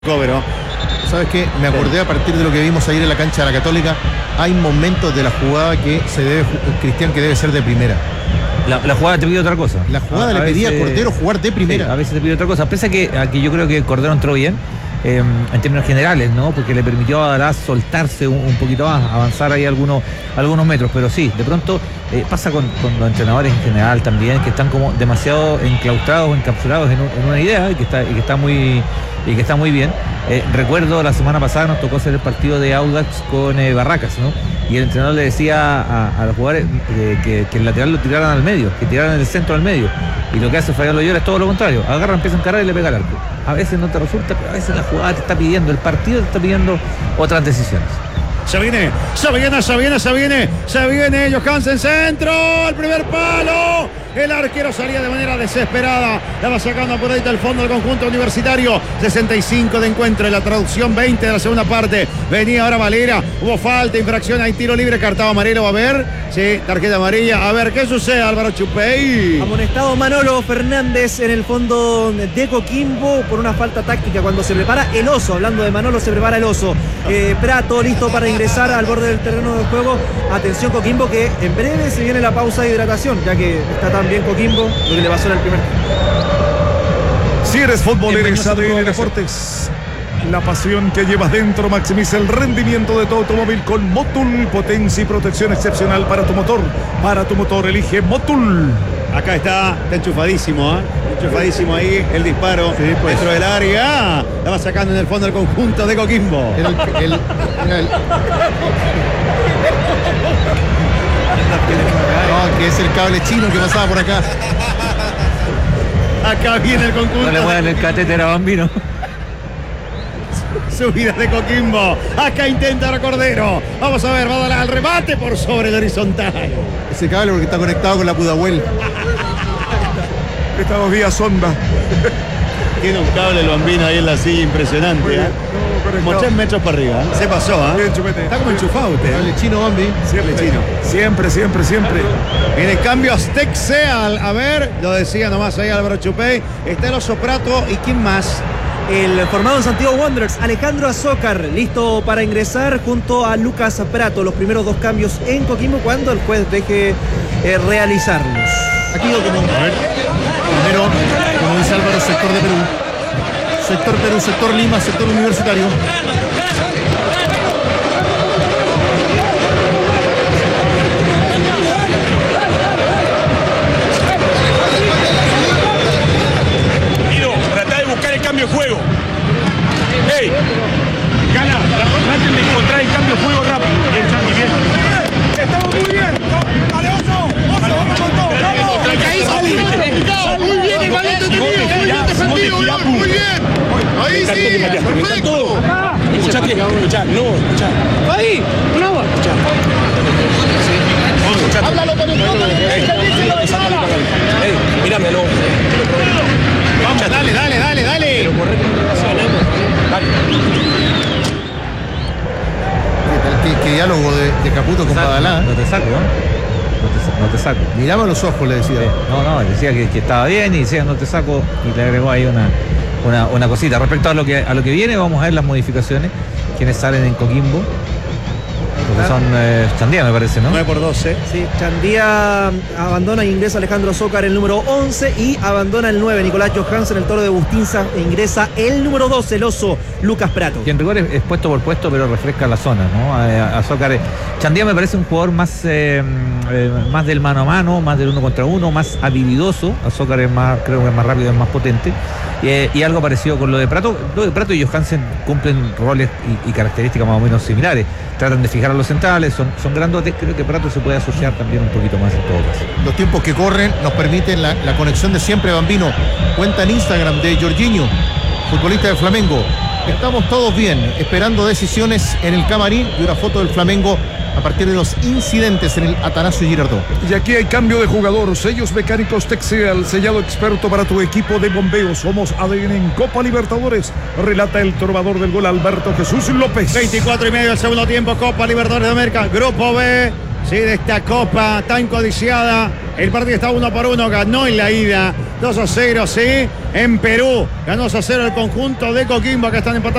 Cobro. ¿Sabes qué? Me acordé a partir de lo que vimos ayer en la cancha de la Católica. Hay momentos de la jugada que se debe, Cristian, que debe ser de primera. La jugada te pide otra cosa. La jugada le pedía a Cordero jugar de primera. Sí, a veces te pide otra cosa. Pese a que yo creo que Cordero entró bien, en términos generales, ¿no? Porque le permitió a Dalás soltarse un poquito más, avanzar ahí algunos metros. Pero sí, de pronto pasa con los entrenadores en general también, que están como demasiado enclaustrados o encapsulados en una idea y que está muy bien. Recuerdo la semana pasada nos tocó hacer el partido de Audax con Barracas, ¿no? Y el entrenador le decía a los jugadores que el lateral lo tiraran al medio, que tiraran el centro al medio. Y lo que hace Fabián Loyola es todo lo contrario. Agarra, empieza a encarar y le pega al arco. A veces no te resulta, pero a veces la jugada te está pidiendo, el partido te está pidiendo otras decisiones. Se viene Johansen, centro, el primer palo. El arquero salía de manera desesperada. La va sacando por ahí del fondo del conjunto universitario. 65 de encuentro en la traducción, 20 de la segunda parte. Venía ahora Valera. Hubo falta, infracción, hay tiro libre, cartado amarelo. Va a ver. Sí, tarjeta amarilla. A ver qué sucede, Álvaro Chupey. Amonestado Manolo Fernández en el fondo de Coquimbo por una falta táctica cuando se prepara el oso. Hablando de Manolo, se prepara el oso. Prato listo para ingresar al borde del terreno de juego. Atención Coquimbo, que en breve se viene la pausa de hidratación, ya que está tan bien Coquimbo lo que le pasó en el primer tiempo. Si eres futbolero, eres ADN Deportes. La pasión que llevas dentro maximiza el rendimiento de tu automóvil con Motul. Potencia y protección excepcional para tu motor. Para tu motor elige Motul. Acá está enchufadísimo, enchufadísimo ahí el disparo, sí, pues, dentro del área. La va sacando en el fondo del conjunto de Coquimbo. Que es el cable chino que pasaba por acá. Acá viene el conjunto. No le muevan el catéter a Bambino. Subida de Coquimbo. Acá intenta Cordero. Vamos a ver, va a dar al remate por sobre el horizontal. Ese cable porque está conectado con la Pudahuel. Estamos vía sonda. Tiene un cable el Bambino ahí en la silla impresionante. Como 3 metros para arriba. Se pasó, está como enchufado usted. Cable chino, Bambi. Siempre. Viene cambio Aztexeal. A ver, lo decía nomás ahí Álvaro Chupey. Está el oso Prato. ¿Y quién más? El formado en Santiago Wanderers, Alejandro Azócar, listo para ingresar junto a Lucas Prato. Los primeros 2 cambios en Coquimbo cuando el juez deje realizarlos. Aquí lo como. Primero, como dice Álvaro, sector de Perú. Sector Perú, sector Lima, sector universitario. Cambio de juego. ¡Ey! Gana, traten de encontrar el cambio de juego rápido. Bien, Santi, bien. Estamos muy bien. Dale, oso, vamos con todo. ¡Vamos! Ahí salí. Muy bien, el balón detenido. Muy bien defendido, muy bien. Ahí sí, perfecto. Escuchá. Ahí, bravo. Háblalo con el fondo. Ey, míramelo. Vamos, dale. ¿Qué diálogo de Caputo con Badalá? No te saco, ¿no? No te saco. Mirame a los ojos, le decía. No, decía que estaba bien y decía no te saco y le agregó ahí una cosita. Respecto a lo que viene, vamos a ver las modificaciones. Quienes salen en Coquimbo. Porque son Chandía, me parece, ¿no? 9-12. Sí, Chandía abandona e ingresa Alejandro Azócar el número 11 y abandona el 9, Nicolás Johansen, el toro de Bustinza, e ingresa el número 12, el oso Lucas Prato. Que en rigor es puesto por puesto, pero refresca la zona, ¿no? Azócar. Chandía me parece un jugador más del mano a mano, más del 1 contra 1, más habilidoso. Azócar creo que es más rápido, es más potente. Y algo parecido con lo de Prato. Lo de Prato y Johansen cumplen roles y características más o menos similares. Tratan de fijar a los centrales, son grandotes. Creo que Prato se puede asociar también un poquito más en todo caso. Los tiempos que corren nos permiten la conexión de siempre, Bambino. Cuenta en Instagram de Jorginho, futbolista de Flamengo. Estamos todos bien, esperando decisiones en el camarín y una foto del Flamengo a partir de los incidentes en el Atanasio Girardot. Y aquí hay cambio de jugador. Sellos mecánicos Texeal, sellado experto para tu equipo de bombeos. Somos ADN en Copa Libertadores. Relata el trovador del gol, Alberto Jesús López. 24:30 del segundo tiempo, Copa Libertadores de América, Grupo B. Sí, de esta copa tan codiciada. El partido está 1-1, ganó en la ida 2-0, sí. En Perú ganó 2-0 el conjunto de Coquimbo, que están empatados.